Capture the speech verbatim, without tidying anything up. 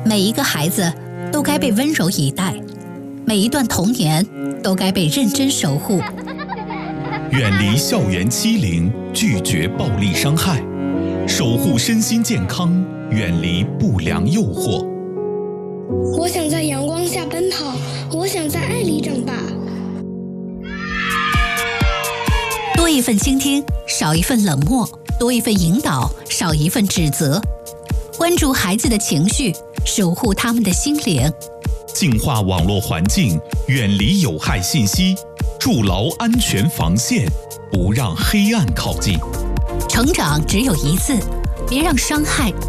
每一个孩子都该被温柔以待，每一段童年都该被认真守护。 远离校园欺凌，拒绝暴力伤害，守护身心健康，远离不良诱惑。 我想在阳光下奔跑，我想在爱里长大。 多一份倾听，少一份冷漠；多一份引导，少一份指责。关注孩子的情绪，守护他们的心灵。 净化网络环境，远离有害信息，筑牢安全防线，不让黑暗靠近。 成长只有一次，别让伤害